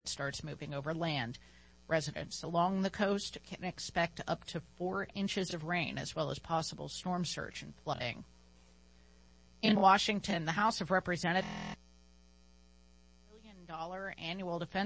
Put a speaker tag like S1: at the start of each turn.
S1: starts moving over land. Residents along the coast can expect up to 4 inches of rain, as well as possible storm surge and flooding. In Washington, the House of Representatives $1 billion annual defense